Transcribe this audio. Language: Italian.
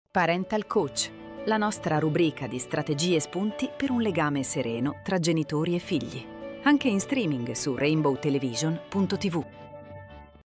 Parental Coach, la nostra rubrica di strategie e spunti per un legame sereno tra genitori e figli. Anche in streaming su rainbowtelevision.tv.